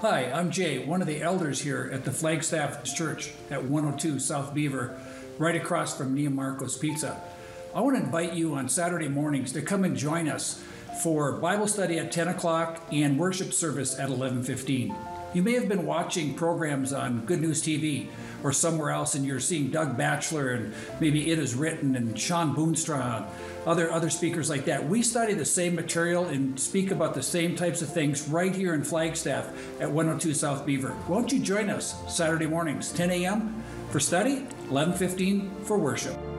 Hi, I'm Jay, one of the elders here at the Flagstaff Church at 102 South Beaver, right across from Nia Marcos Pizza. I want to invite you on Saturday mornings to come and join us for Bible study at 10 o'clock and worship service at 11:15. You may have been watching programs on Good News TV or somewhere else, and you're seeing Doug Batchelor and maybe It Is Written and Sean Boonstra, other speakers like that. We study the same material and speak about the same types of things right here in Flagstaff at 102 South Beaver. Won't you join us Saturday mornings, 10 a.m. for study, 11:15 for worship.